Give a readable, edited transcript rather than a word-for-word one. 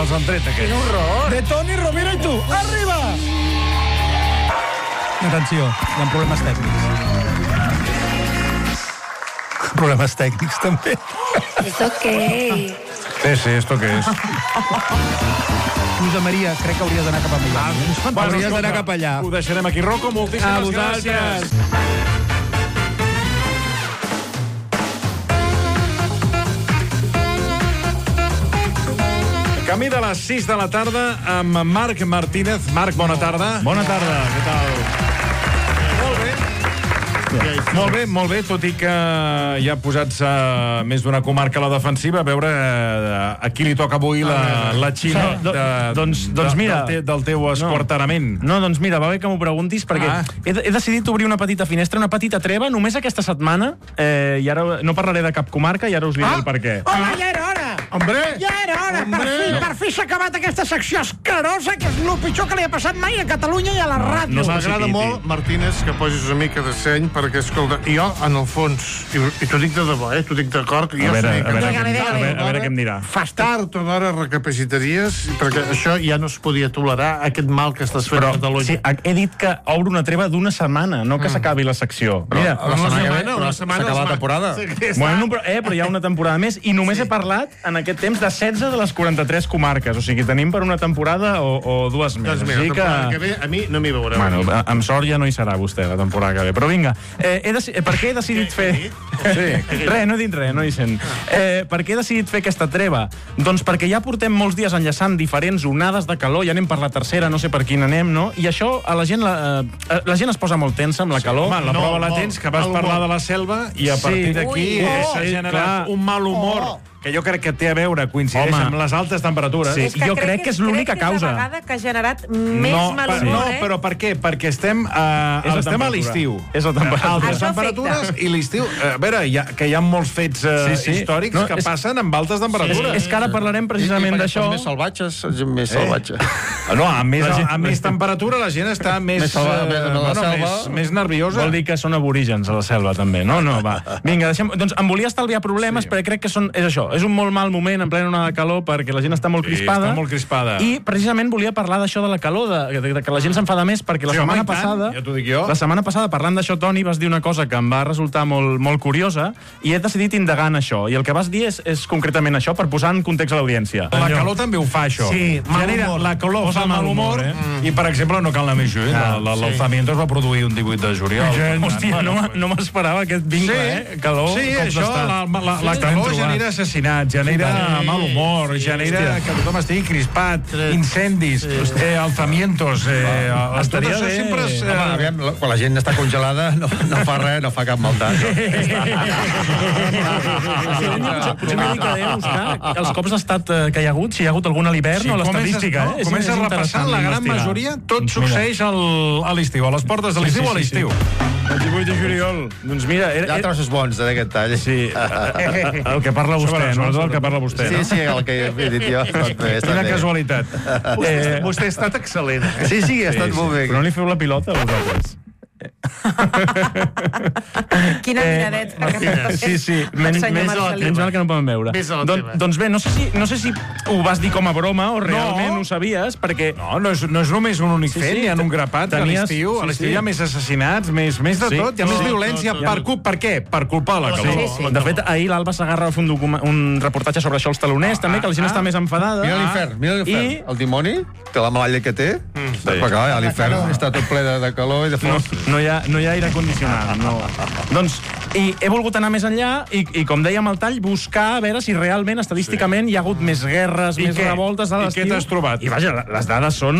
els han tret, aquests. Quin horror! De Toni Rovira i tu. Arriba! Atenció, hi ha problemes tècnics. Problemes tècnics, també. És ok. Sí, esto què és? Josep Maria, crec que hauries d'anar cap a Miami. Hauries d'anar cap allà. Ho deixarem aquí. Rocco, moltíssimes gràcies. Camí de les 6 de la tarda amb Marc Martínez. Marc, bona tarda. Bona tarda, què tal? Molt bé, tot i que ja posats més d'una comarca a la defensiva, a veure a qui li toca avui la Xina del teu esquarterament. No, doncs mira, va bé que m'ho preguntis, perquè he decidit obrir una petita finestra, una petita treva, només aquesta setmana, i ara no parlaré de cap comarca, i ara us diré el per què. Home, ja era hora! Hombre! Ja era hora! Per fi s'ha acabat aquesta secció escarosa, que és el pitjor que li ha passat mai a Catalunya i a la ràdio. M'agrada molt, Martínez, que posis una mica de seny, perquè, escolta, jo, en el fons, i t'ho dic de debò, t'ho dic d'acord, A veure què em dirà. Fas tard o d'hora recapacitaries, perquè això ja no es podia tolerar, aquest mal que estàs fent a Catalunya. Sí, he dit que obro una treva d'una setmana, no que s'acabi la secció. Mira, una setmana s'acaba la temporada. Bueno, però hi ha una temporada més, i només he parlat en aquest temps de 16 de les 43 comarques, o sigui, tenim per una temporada o dues més. Doncs mira, la temporada que ve, a mi no m'hi veurà. Bueno, amb sort ja no hi serà vostè la temporada que ve. Però vinga, per què he decidit fer... Res, no he dit res, no hi sent. Per què he decidit fer aquesta treva? Doncs perquè ja portem molts dies enllaçant diferents onades de calor, ja anem per la tercera, no sé per quina anem, no? I això, a la gent es posa molt tensa amb la calor. Home, la prova la tens, que vas parlar de la selva i a partir d'aquí s'ha generat un mal humor que jo crec que té a veure, coincideix amb les altes temperatures. Sí, jo crec que és l'única causa. És la vegada que ha generat més mal humor, No, però per què? Perquè estem a l'estiu. És la temperatura. Altes temperatures i l'estiu. A veure, que hi ha molts fets històrics que passen amb altes temperatures. És que ara parlarem precisament d'això. Més salvatges, gent més salvatge. No, amb més temperatura la gent està més nerviosa. Vol dir que són aborígens a la selva, també, no? No, va. Vinga, doncs em volia estalviar problemes, perquè crec que és això. És un molt mal moment en plena onada de calor perquè la gent està molt crispada. Està molt crispada. I precisament volia parlar d'això de la calor, de que la gent s'enfada més, perquè la setmana passada... Ja t'ho dic jo. La setmana passada, parlant d'això, Toni, vas dir una cosa que em va resultar molt curiosa i he decidit indagar en això. I el que vas dir és concretament això, per posar en context a l'audiència. La calor també ho fa, això. Sí, la calor fa mal humor. I, per exemple, no cal anar més lluny. L'alzamiento es va produir un 18 de juliol. Hòstia, no m'esperava aquest vincle, calor. Sí, això, la calor genera assassinat, genera mal humor, genera que tothom estigui crispat, incendis, alzamientos. Estaria bé. Quan la gent està congelada no fa res, no fa cap maldat. Potser m'he de buscar els cops d'estat que hi ha hagut, si hi ha hagut alguna a l'hivern o l'estadística. Comença a repassar, la gran majoria, tot succeeix a l'estiu, a les portes de l'estiu o a l'estiu. El 18 de juliol. Doncs mira... Hi ha trossos bons d'aquest tall. Sí, el que parla vostè, no el que parla vostè. Sí, el que he dit jo. Quina casualitat. Vostè ha estat excel·lent. Sí, ha estat molt bé. Però no li feu la pilota, a vosaltres? Quina miradeta. Sí, menys mal que no poden veure. Doncs bé, no sé si ho vas dir com a broma o realment ho sabies, perquè... No és només un únic fet, hi ha un grapat a l'estiu hi ha més assassinats, més de tot, hi ha més violència. Per què? Per culpa de la calor. De fet, ahir l'Alba Segarra va fer un reportatge sobre això als taloners, també, que la gent està més enfadada. Mira l'infern, el dimoni, té la malalla que té, a l'infern està tot ple de calor i de foc. No hi ha aire condicionat. Doncs, i he volgut anar més enllà i, com dèiem al tall, buscar a veure si realment, estadísticament, hi ha hagut més guerres, més revoltes a l'estiu. I què t'has trobat? I vaja, les dades són